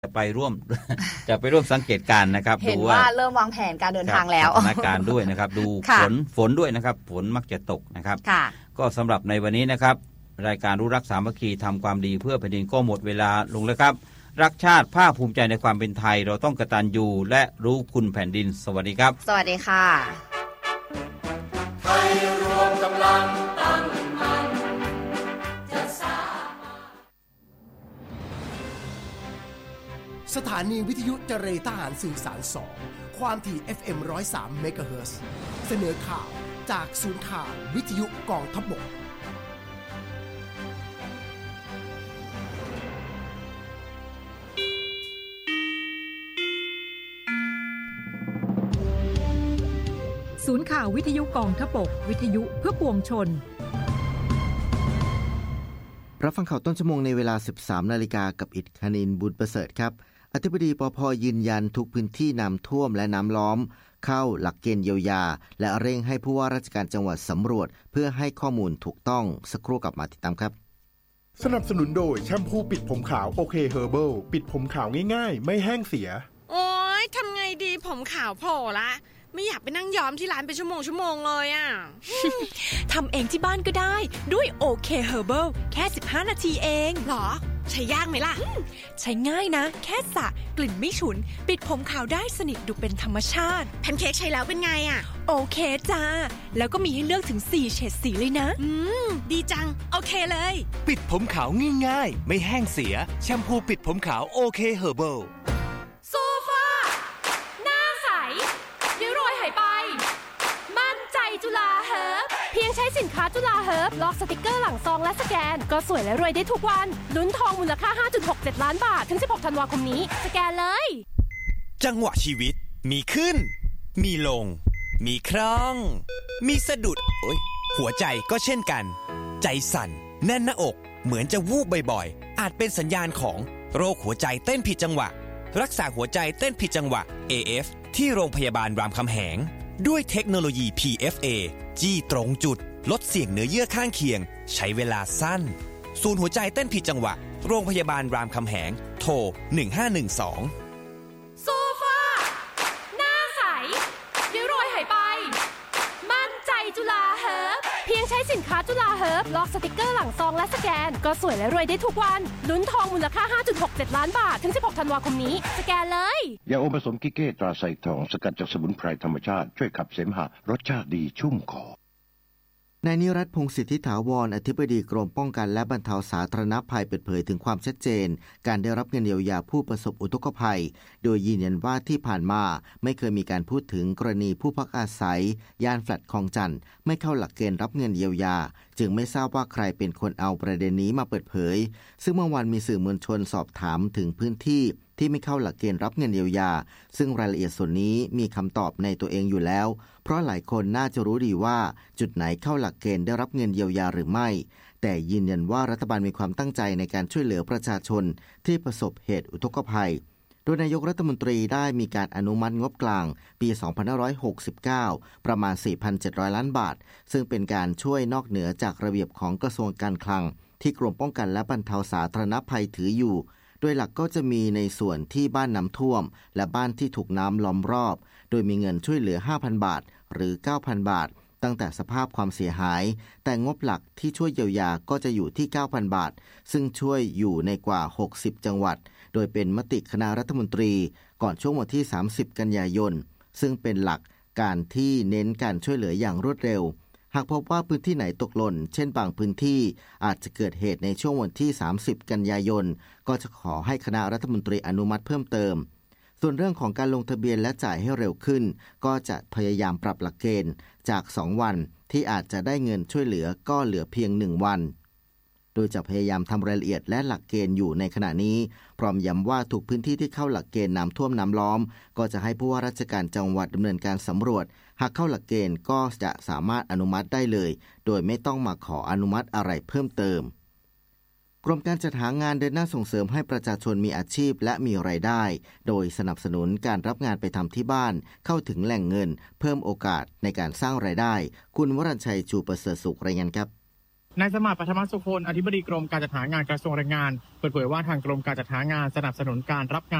จะไปร่วม จะไปร่วมสังเกตการณ์นะครับเห็นว่าเริ่มวางแผนการเดินทางแล้วสถานการณ์ด้วยนะครับดูฝนด้วยนะครับฝนมักจะตกนะครับก็สำหรับในวันนี้นะครับรายการรู้รักสามัคคีทำความดีเพื่อแผ่นดินก็หมดเวลาลงแล้วครับรักชาติภาคภูมิใจในความเป็นไทยเราต้องกตัญญูและรู้คุณแผ่นดินสวัสดีครับสวัสดีค่ะไทยรวมกำลังตั้งมั่นจะสาสถานีวิทยุเจรทหารสื่อสาร2ความถี่ FM 103 เมกะเฮิรตซ์เสนอข่าวจากศูนย์ข่าววิทยุกองทัพบกศูนย์ข่าววิทยุกองทัพบกวิทยุเพื่อปวงชนรับฟังข่าวต้นชั่วโมงในเวลา 13:00 น.กับอิฐคณินบุญประเสริฐครับอธิบดีปภ.ยืนยันทุกพื้นที่น้ำท่วมและน้ำล้อมเข้าหลักเกณฑ์เยียวยาและเร่งให้ผู้ว่าราชการจังหวัดสำรวจเพื่อให้ข้อมูลถูกต้องสักครู่กลับมาติดตามครับสนับสนุนโดยแชมพูปิดผมขาวโอเคเฮอร์เบิลปิดผมขาวง่ายๆไม่แห้งเสียโอ๊ยทำไงดีผมขาวโผล่ละไม่อยากไปนั่งย้อมที่ร้านเป็นชั่วโมงเลยอ่ะทำเองที่บ้านก็ได้ด้วยโอเคเฮอร์เบิลแค่15นาทีเองหรอใช้ยากไหมล่ะใช้ง่ายนะแค่สระกลิ่นไม่ฉุนปิดผมขาวได้สนิทดูเป็นธรรมชาติแพนเค้กใช้แล้วเป็นไงอ่ะโอเคจ้าแล้วก็มีให้เลือกถึง4เฉดสีเลยนะดีจังโอเคเลยปิดผมขาวง่ายๆไม่แห้งเสียแชมพูปิดผมขาวโอเคเฮอร์เบิลโซฟาหน้าใสริ้วรอยหายไปมั่นใจจุฬาเฮิร์บเพียงใช้สินค้าจุฬาเฮิร์บล็อกสติกเกอร์หลังซองและสแกนก็สวยและรวยได้ทุกวันลุ้นทองมูลค่า 5.67 ล้านบาทถึง16ธันวาคมนี้สแกนเลยจังหวะชีวิตมีขึ้นมีลงมีคล่องมีสะดุดหัวใจก็เช่นกันใจสั่นแน่นหน้าอกเหมือนจะวูบบ่อยๆอาจเป็นสัญญาณของโรคหัวใจเต้นผิดจังหวะรักษาหัวใจเต้นผิดจังหวะ AF ที่โรงพยาบาลรามคำแหงด้วยเทคโนโลยี PFA จี้ตรงจุดลดเสี่ยงเนื้อเยื่อข้างเคียงใช้เวลาสั้นศูนย์หัวใจเต้นผิดจังหวะโรงพยาบาลรามคำแหงโทร1512 โซฟาหน้าใสริ้วรอยหายไปมั่นใจจุฬาเฮิร์บเพียงใช้สินค้าจุฬาเฮิร์บล็อกสติกเกอร์หลังซองและสแกนก็สวยและรวยได้ทุกวันลุ้นทองมูลค่า 5.67 ล้านบาทถึง16ธันวาคมนี้สแกนเลยยาอมผสมกิเก้ตราไซทองสกัดจากสมุนไพรธรรมชาติช่วยขับเสมหะรสชาติดีชุ่มคอนายนิรัตน์พงษ์สิทธิถาวรอธิบดีกรมป้องกันและบรรเทาสาธารณภัยเปิดเผยถึงความชัดเจนการได้รับเงินเยียวยาผู้ประสบอุทกภัยโดยยืนยันว่าที่ผ่านมาไม่เคยมีการพูดถึงกรณีผู้พักอาศัยย่านแฟลตคลองจันทน์ไม่เข้าหลักเกณฑ์รับเงินเยียวยาจึงไม่ทราบว่าใครเป็นคนเอาประเด็นนี้มาเปิดเผยซึ่งเมื่อวานมีสื่อมวลชนสอบถามถึงพื้นที่ที่ไม่เข้าหลักเกณฑ์รับเงินเยียวยาซึ่งรายละเอียดส่วนนี้มีคำตอบในตัวเองอยู่แล้วเพราะหลายคนน่าจะรู้ดีว่าจุดไหนเข้าหลักเกณฑ์ได้รับเงินเยียวยาหรือไม่แต่ยืนยันว่ารัฐบาลมีความตั้งใจในการช่วยเหลือประชาชนที่ประสบเหตุอุทกภัยโดยนายกรัฐมนตรีได้มีการอนุมัติงบกลางปี 2569 ประมาณ 4,700 ล้านบาทซึ่งเป็นการช่วยนอกเหนือจากระเบียบของกระทรวงการคลังที่กรมป้องกันและบรรเทาสาธารณภัยถืออยู่โดยหลักก็จะมีในส่วนที่บ้านน้ำท่วมและบ้านที่ถูกน้ำล้อมรอบโดยมีเงินช่วยเหลือ 5,000 บาทหรือ 9,000 บาทตั้งแต่สภาพความเสียหายแต่งบหลักที่ช่วยเยียวยาก็จะอยู่ที่ 9,000 บาทซึ่งช่วยอยู่ในกว่า 60 จังหวัดโดยเป็นมติคณะรัฐมนตรีก่อนช่วงวันที่ 30 กันยายนซึ่งเป็นหลักการที่เน้นการช่วยเหลืออย่างรวดเร็วหากพบว่าพื้นที่ไหนตกหล่นเช่นบางพื้นที่อาจจะเกิดเหตุในช่วงวันที่ 30 กันยายนก็จะขอให้คณะรัฐมนตรีอนุมัติเพิ่มเติมส่วนเรื่องของการลงทะเบียนและจ่ายให้เร็วขึ้นก็จะพยายามปรับหลักเกณฑ์จาก2วันที่อาจจะได้เงินช่วยเหลือก็เหลือเพียง1วันโดยจะพยายามทำรายละเอียดและหลักเกณฑ์อยู่ในขณะนี้พร้อมย้ำว่าทุกพื้นที่ที่เข้าหลักเกณฑ์น้ำท่วมน้ำล้อมก็จะให้ผู้ว่าราชการจังหวัดดำเนินการสำรวจหากเข้าหลักเกณฑ์ก็จะสามารถอนุมัติได้เลยโดยไม่ต้องมาขออนุมัติอะไรเพิ่มเติมกรมการจัดหางานเดินหน้าส่งเสริมให้ประชาชนมีอาชีพและมีรายได้โดยสนับสนุนการรับงานไปทำที่บ้านเข้าถึงแหล่งเงินเพิ่มโอกาสในการสร้างรายได้คุณวรัญชัยชูประเสริฐสุขรายงานครับนายสมัคร ปฐมสุคนอธิบดีกรมการจัดหางานกระทรวงแรงงานเปิดเผยว่าทางกรมการจัดหางานสนับสนุนการรับงาน